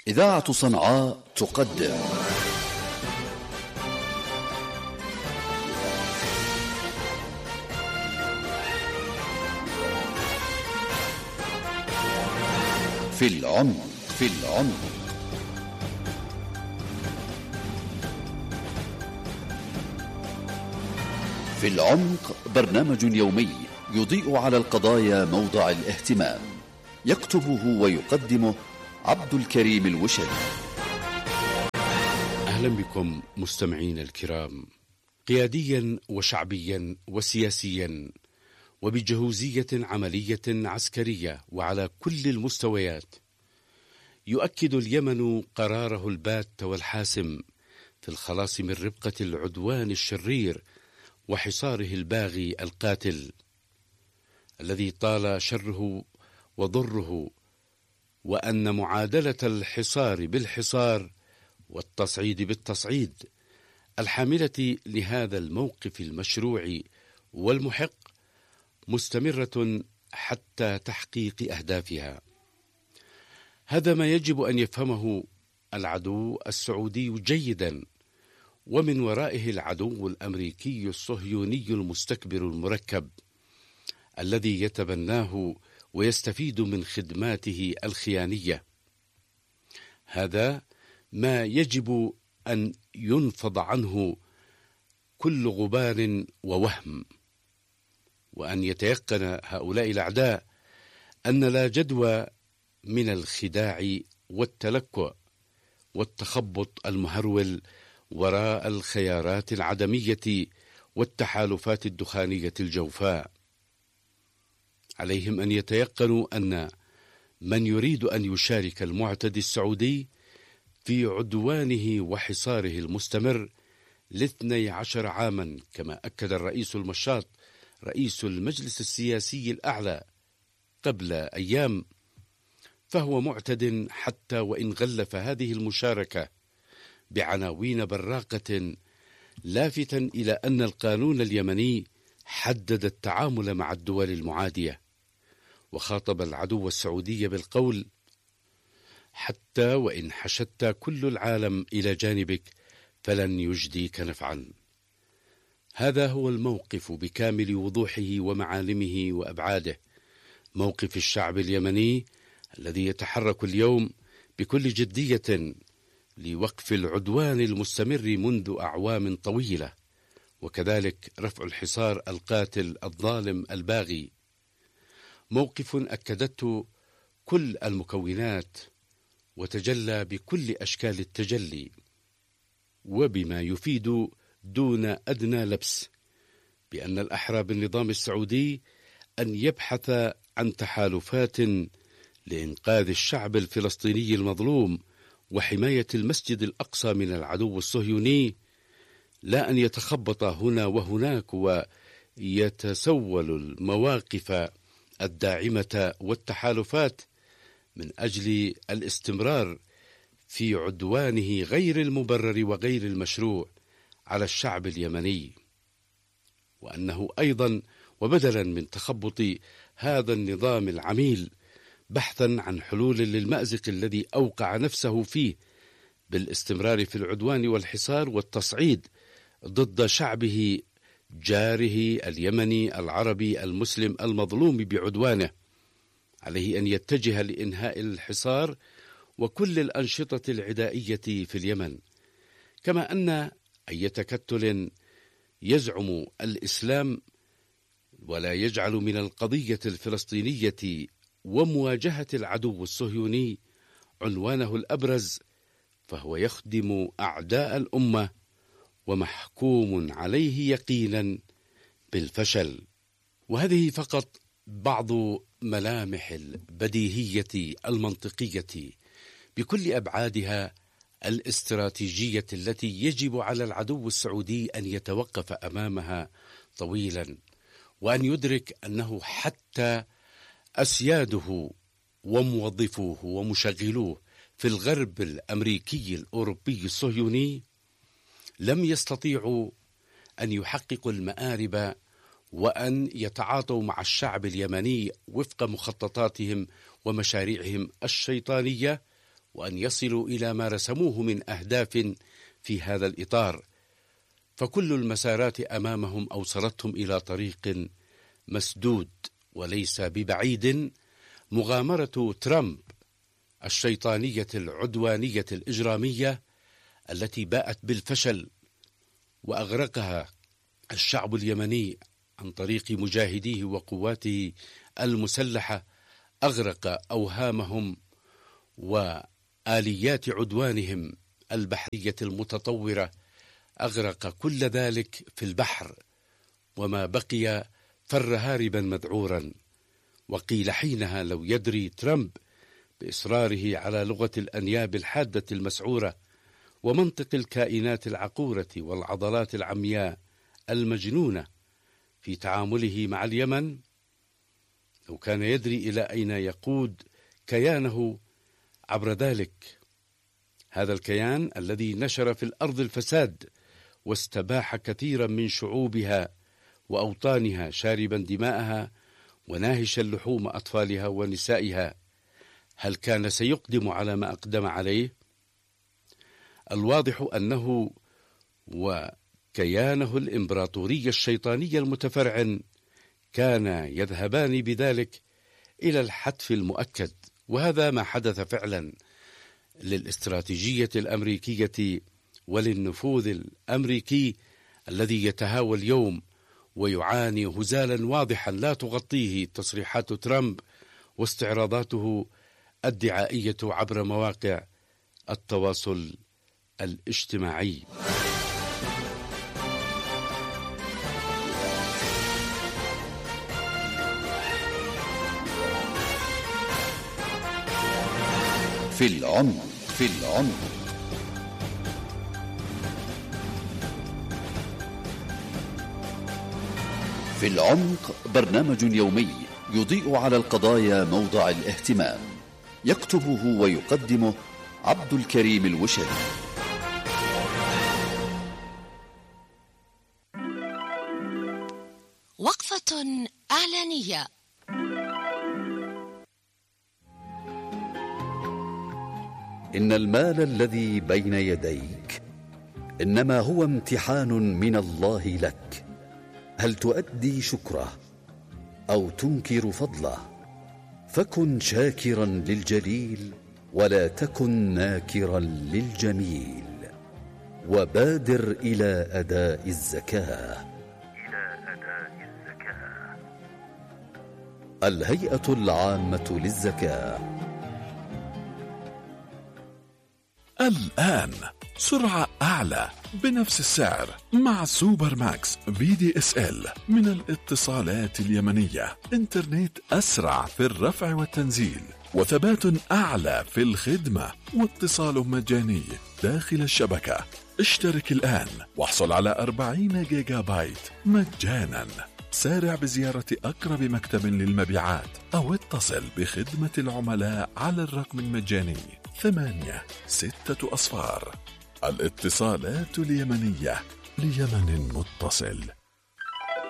إذاعة صنعاء تقدم في العمق. في العمق برنامج يومي يضيء على القضايا موضع الاهتمام، يكتبه ويقدمه عبد الكريم الوشري. أهلا بكم مستمعين الكرام. قياديا وشعبيا وسياسيا وبجهوزية عملية عسكرية وعلى كل المستويات، يؤكد اليمن قراره البات والحاسم في الخلاص من ربقة العدوان الشرير وحصاره الباغي القاتل الذي طال شره وضره، وأن معادلة الحصار بالحصار والتصعيد بالتصعيد الحاملة لهذا الموقف المشروع والمحق مستمرة حتى تحقيق أهدافها. هذا ما يجب أن يفهمه العدو السعودي جيدا، ومن ورائه العدو الأمريكي الصهيوني المستكبر المركب الذي يتبناه ويستفيد من خدماته الخيانية. هذا ما يجب أن ينفض عنه كل غبار ووهم، وأن يتيقن هؤلاء الأعداء أن لا جدوى من الخداع والتلكؤ والتخبط المهرول وراء الخيارات العدمية والتحالفات الدخانية الجوفاء. عليهم أن يتيقنوا أن من يريد أن يشارك المعتدي السعودي في عدوانه وحصاره المستمر ل12 عاما، كما أكد الرئيس المشاط رئيس المجلس السياسي الأعلى قبل أيام، فهو معتد حتى وإن غلف هذه المشاركة بعناوين براقة، لافتا إلى أن القانون اليمني حدد التعامل مع الدول المعادية، وخاطب العدو السعودي بالقول: حتى وإن حشدت كل العالم إلى جانبك فلن يجديك نفعا. هذا هو الموقف بكامل وضوحه ومعالمه وأبعاده، موقف الشعب اليمني الذي يتحرك اليوم بكل جدية لوقف العدوان المستمر منذ أعوام طويلة، وكذلك رفع الحصار القاتل الظالم الباغي. موقف أكدته كل المكونات وتجلى بكل أشكال التجلي، وبما يفيد دون أدنى لبس بأن الأحرى بالنظام السعودي أن يبحث عن تحالفات لإنقاذ الشعب الفلسطيني المظلوم وحماية المسجد الأقصى من العدو الصهيوني، لا أن يتخبط هنا وهناك ويتسول المواقف الداعمة والتحالفات من أجل الاستمرار في عدوانه غير المبرر وغير المشروع على الشعب اليمني. وأنه أيضا وبدلا من تخبط هذا النظام العميل بحثا عن حلول للمأزق الذي أوقع نفسه فيه بالاستمرار في العدوان والحصار والتصعيد ضد شعبه جاره اليمني العربي المسلم المظلوم بعدوانه، عليه أن يتجه لإنهاء الحصار وكل الأنشطة العدائية في اليمن، كما أن أي تكتل يزعم الإسلام ولا يجعل من القضية الفلسطينية ومواجهة العدو الصهيوني عنوانه الأبرز، فهو يخدم أعداء الأمة ومحكوم عليه يقينا بالفشل. وهذه فقط بعض ملامح البديهية المنطقية بكل أبعادها الاستراتيجية التي يجب على العدو السعودي أن يتوقف أمامها طويلا، وأن يدرك أنه حتى أسياده وموظفوه ومشغلوه في الغرب الأمريكي الأوروبي الصهيوني لم يستطيعوا أن يحققوا المآرب وأن يتعاطوا مع الشعب اليمني وفق مخططاتهم ومشاريعهم الشيطانية وأن يصلوا إلى ما رسموه من أهداف في هذا الإطار، فكل المسارات أمامهم أوصلتهم إلى طريق مسدود. وليس ببعيد مغامرة ترامب الشيطانية العدوانية الإجرامية التي باءت بالفشل وأغرقها الشعب اليمني عن طريق مجاهديه وقواته المسلحة، أغرق أوهامهم وآليات عدوانهم البحرية المتطورة، أغرق كل ذلك في البحر، وما بقي فر هاربا مذعورا. وقيل حينها لو يدري ترامب بإصراره على لغة الأنياب الحادة المسعورة ومنطق الكائنات العقورة والعضلات العمياء المجنونة في تعامله مع اليمن، لو كان يدري إلى أين يقود كيانه عبر ذلك، هذا الكيان الذي نشر في الأرض الفساد واستباح كثيرا من شعوبها وأوطانها، شاربا دماءها وناهشا لحوم أطفالها ونسائها، هل كان سيقدم على ما أقدم عليه؟ الواضح أنه وكيانه الإمبراطوري الشيطاني المتفرعن كان يذهبان بذلك إلى الحتف المؤكد. وهذا ما حدث فعلا للاستراتيجية الأمريكية وللنفوذ الأمريكي الذي يتهاوى اليوم ويعاني هزالا واضحا لا تغطيه تصريحات ترامب واستعراضاته الدعائية عبر مواقع التواصل الاجتماعي. في العمق. في العمق. في العمق برنامج يومي يضيء على القضايا موضع الاهتمام، يكتبه ويقدمه عبد الكريم الوشري. وقفة إعلانية. إن المال الذي بين يديك إنما هو امتحان من الله لك، هل تؤدي شكره أو تنكر فضله؟ فكن شاكرا للجليل ولا تكن ناكرا للجميل، وبادر إلى أداء الزكاة. الهيئة العامة للزكاة. الآن سرعة أعلى بنفس السعر مع سوبر ماكس VDSL من الاتصالات اليمنية. إنترنت أسرع في الرفع والتنزيل، وثبات أعلى في الخدمة، واتصال مجاني داخل الشبكة. اشترك الآن واحصل على 40 جيجا بايت مجانا. سارع بزيارة أقرب مكتب للمبيعات أو اتصل بخدمة العملاء على الرقم المجاني 86 أصفار. الاتصالات اليمنية، ليمن متصل.